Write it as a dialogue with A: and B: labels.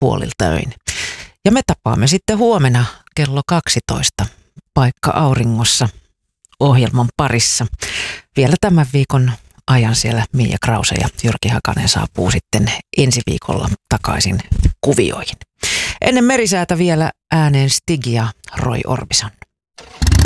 A: puolilta öin. Ja me tapaamme sitten huomenna kello 12 Paikka auringossa ohjelman parissa. Vielä tämän viikon ajan siellä Mia Krause ja Jyrki Hakanen saapuu sitten ensi viikolla takaisin kuvioihin. Ennen merisäätä vielä ääneen Stig ja Roy Orbison.